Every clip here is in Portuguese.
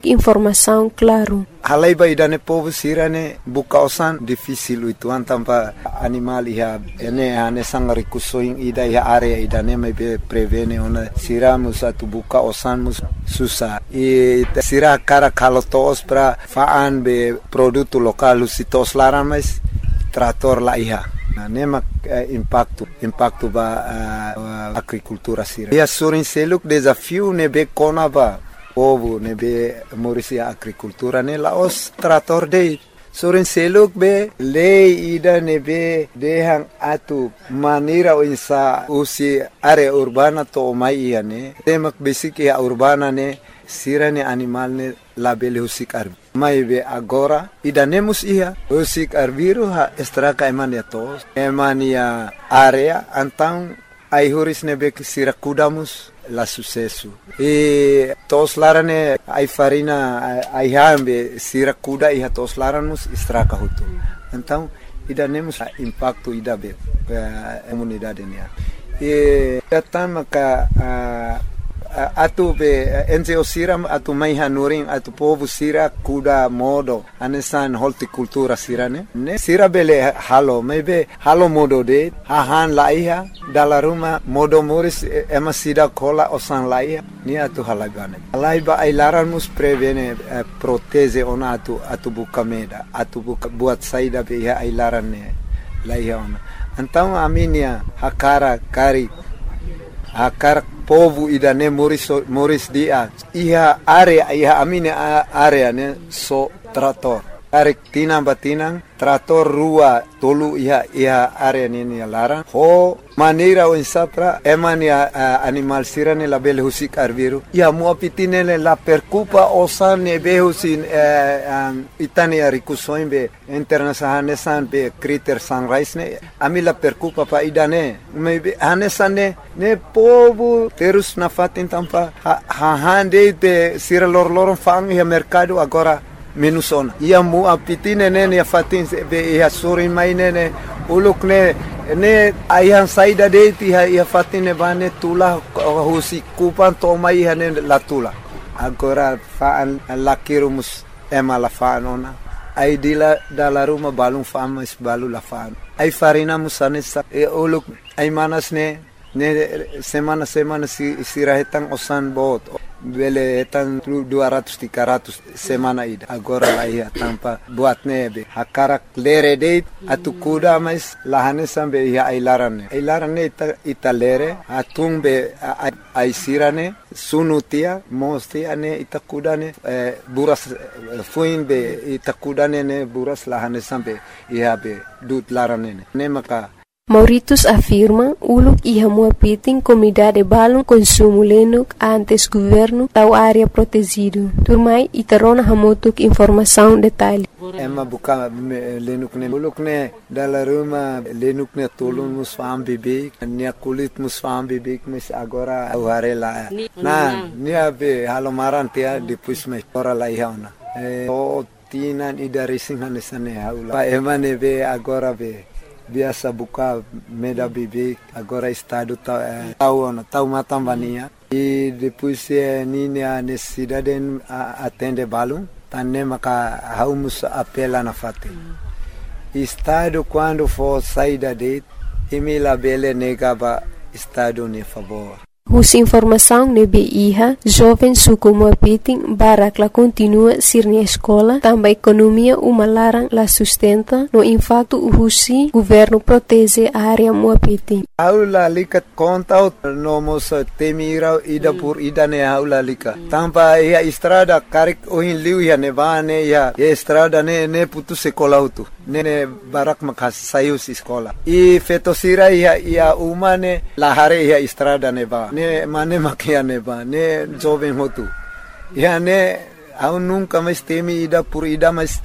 informação claro. Halaiba idane povo sirane buka osan difícil itu tanpa animal iha ene ane sang rikusoing ida iha area idane me prevene ona siramus atu buka osan mus susah e sira cara calotos pra faan be produto lokal sitos laramais trator la iha nema impacto ba agricultura sira ia sorin seluk desafio nebe konava povo nebe morisia agricultura ne laos trator de sorin seluk be lei ida nebe dehang atu manira insa usi area urbana to mai iane temak basic ya urbana ne sirane animal ne label husik arbi mai be agora ida nemus ia husik arbiru ha estraka emania tos emania area antang ai huris nebe sira kudamus la sucesso e tos larane ai farina ai hambe sira kuda iha tos laramus estraka hutu então ida nemus impacto ida be comunidade ne e datama ka atu be NGO siram atu mai hanuring atu povo sira kuda modo anesan horticultura sirane ne sira bele halo maybe halo modo de hahan laiha dala ruma modo moris ema sida kola osan laiha ni atu halagane laiba ai laranmus prevene proteze ona atu bukameda atu buat saida be ai larane laiha ona então aminia hakara kari akar povo idane moris dia iha area iha amine area ne so trator tarik tinang batinang trator rua tolu iha area ni lara ho manira o insapra emania animal sirane la bel husik arviru ia muapitine la percupa osan ne behusin itania rikusoin be international san be critter sunrise ne amila percupa pa idane maybe hanesan ne povo terus na fatin tampa hande be sira lor fang ia mercado agora minusona ia muapitine ne ia fatin be ia sorin mainene uluk ne ayan saida de ia fatine bane tula husi kupan to mai hane la tula agora faan lakirumus ema la faanona ai dila dala ruma balung famas balu la faan ai farina musane e uluk ai manas ne semana sirahetang osan bot bele etan 200-300 semana ida agora la ia tampa buat nebe hakarak lere de atu kuda mais lahane sambe ia ailarane ita lere atumbe ai sirane sunutia mosti ane ita kudane buras fuin be ita kudane ne buras lahane sambe ia be dut larane ne maka Mauritius afirma uluk iha muapiting comunidade balon consumo lenuk antes governo tau área protegido. Turmai itarona hamotuk informação detalhe. Emma buka lenuk ne uluk ne dala ruma lenuk ne tolun musfam bibik nia kulit musfam bibik mes agora aware la na nia be halomaran tia depois me ora la ihauna o tinan ida racing hanesane haula pa emane be agora be biasa buka meda bibik agora estado tau matambania e depois nini a necessidade atende balum tanne maka haumus apela na fate estado quando for saída de emila bele negaba estado ne favor Hus informação nebe iha, jovem suku muapiting barak la continua sirni escola, também economia uma larang la sustenta, no impacto husi governo protege a área muapiting. Aula likat kontaut nomos temira ida pur ida ne aula lika. Tampa ia estrada karik ohin liu ya nevane ya estrada ne putu sekolah utu. Ne barak makas sayus sekolah. I fetosira ia umane lahare ia estrada neva. Ne mane makia neva. Ne jovem hotu. Ya ne au nunca mais temi ida por ida mais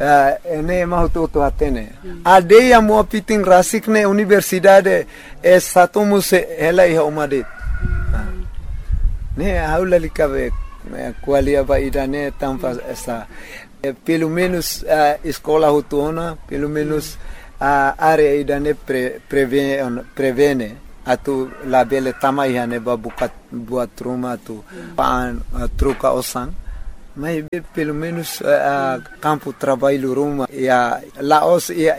ne mahutu tu atene. Adeia muapiting rasik ne universidade satumus ela ia umadet. Ne aula likabe qualia ba ida ne tampa essa pelo menos escola hutuna, pelo menos a área ida ne prevene atu labele tamai hane ba buat rumah tu pan truka osang mas pelo menos campo trabalho Roma ia Laos ia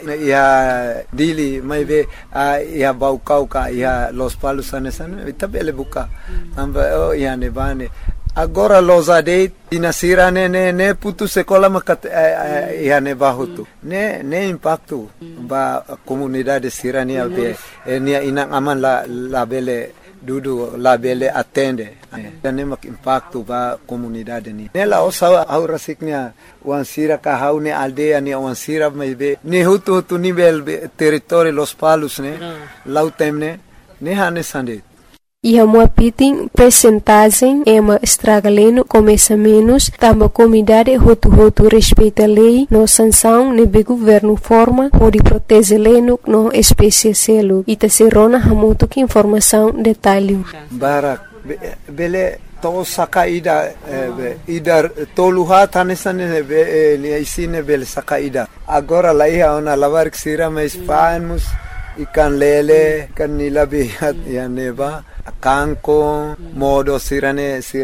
Dili mas ia Baucauca ia Los Palos anesan itabele buka tambah ia nebane agora los adeit dinasira ne putu sekolah makat ia ne bahutu ne impacto ba comunidade sirania be nia inang aman la bele dudu la bele atende dan mak impacto ba comunidade ni nela osa aurasiknya wan sira ka haune aldea ni wan sira be ni hutu nível território Los Palos ne lautemne ne hane sande Iha muapiting percentagem ema estragaleno começa menos, tamba comunidade hotu respeita lei, no sanção nebe governo forma, pode proteger leno no espécie selo, ita serona hamuto que informação detalhe. Barak, bele to sakaida ida toluha tanesane ni isine bele sakaida. Agora lá ia ona lavar que sira mais fanos ikan lele kan nilabihat ya neba kanko modo sira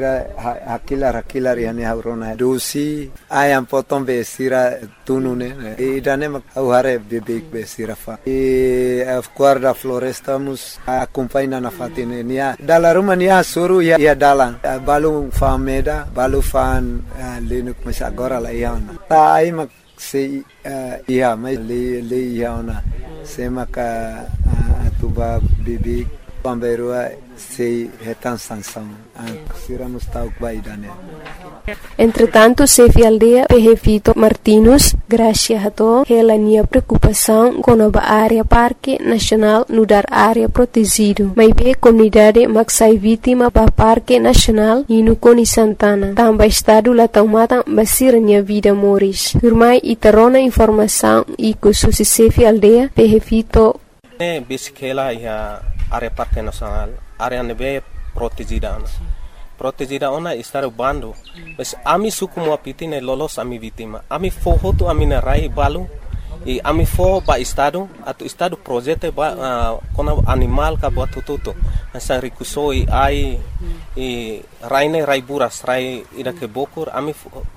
hakilar yani haurona dusi ayam potong be sira tunune idane mak hare bebek be sira fa guarda floresta mus acompanha na fatine nia dala rumania suru ya dalan balu fameda balu fan lenuk mas agora la iana ta ai mak se ia mai le iana se maka atuba bebek Pamberua sei retan sanção siramos tau baidane. Entretanto, chefe aldeia Perrefito Martinus, graças a to, ela tinha preocupação com a área Parque Nacional no dar área protegido. Mas bem comunidade maxai vítima para Parque Nacional e no Coni Santana. Também estado lá tomada basira minha vida moris. Firmai e tarona informação e com o chefe aldeia Perrefito. Bisikela ia área Parque Nacional, área nebe protegida. Protegida ona estar bando. Mas ami suku muapiti ne lolos ami vítima. Ami foho tu ami na rai balu. E ami foho ba estado, atu estado projeto ba kona animal ka buat tututo. Asa rikusoi ai e raine rai buras rai ida ke bokur ami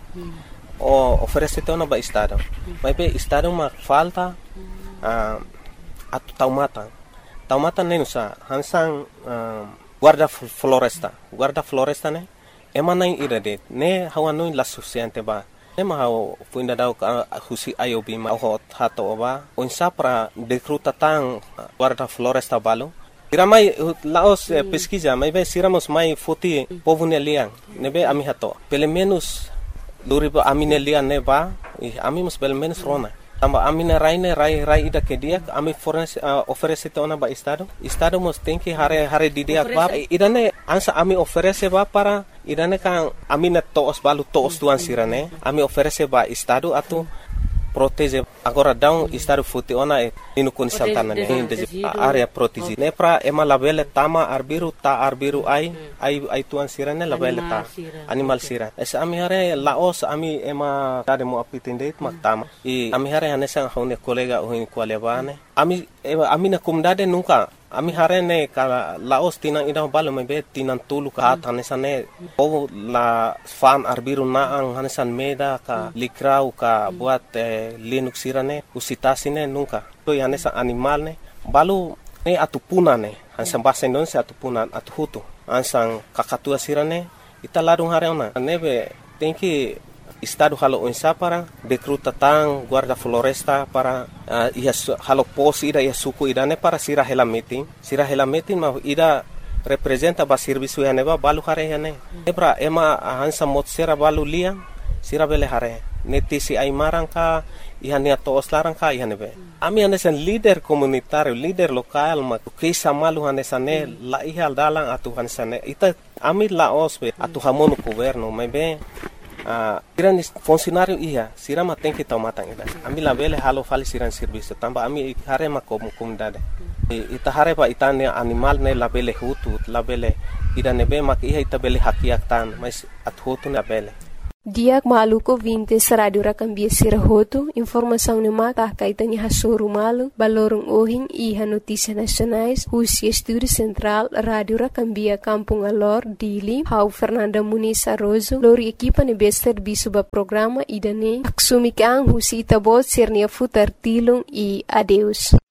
oferece ona ba estado. Mas be estado ma falta atu taumata nenusa hansang guarda floresta ne emanai irade ne hawanoi la suficiente ba ne ma hau fuinda dau husi ayobi ma hot hato ba onsa para decruta tang guarda floresta balo iramai laos pesquisa mai be siramos mai foti povunelian nebe ami hato pelo menos luriba aminelian ne ba ami mus pelo menos rona tamba amina rai ida ke dia ami oferece ona ba estado mos tem que hare di dia ba idane ansa ami oferece ba para idane kan amina toos balu toos tuan sirane ami oferece ba estado atu protege agora down estado futi ona inu Coni Santana ne area protege ne pra ema labele tama arbiru ai tuan sirane labele ta animal sira es ami hare laos ami ema tade mo apitinde mak tama e ami hare hanesa hone kolega ohin kwalebane ami na comunidade nunca ami hare ne ka laos tinang ida balo mebe tinang tulu ka hanesa ne o la fan arbiru na ang hanesan meda ka likrau ka buat linuk sirane usitasine nunca to hanesa animal ne balu ne atupuna ne hansan bahasa Indonesia atupuna atuhutu ansang kakatua sirane ita ladung hare ona nebe tem que estado halo onsa para decruta tang guarda floresta para halo pos ida ia suku idane para sira hela meeting ma ida representa ba serviço ya neba balu hare hane ebra ema hansa mot sera balu lia sira bele hare netisi ai marangka ihania toos larangka ihanebe ami hanesan leader komunitario leader lokal ma kisa malu hanesane la ihal dalang atu hanesane ita ami laos be atu hamono governo mebe siran funcionário ia sirama tem que tomar ida ami la bele halo fali siran serviço tamba ami hare ma comunidade ita hare ba itane animal ne la bele hutu la bele ida nebe mak iha ita bele hakiak tan mas at hutu na bele Dia maluco 20 Rádio Rakambia Sirahoto, informação no mata kaitan ha soru malu, balorong ohing iha notícias nacionais, Rússia Estúdio Central, Rádio Rakambia Kampung Alor, Dili, Hau Fernanda Muniz Arrozo, lori equipa ne bester bisuba programa idane, aksumi ke ang Rússia itabot sernia futar tilung e adeus.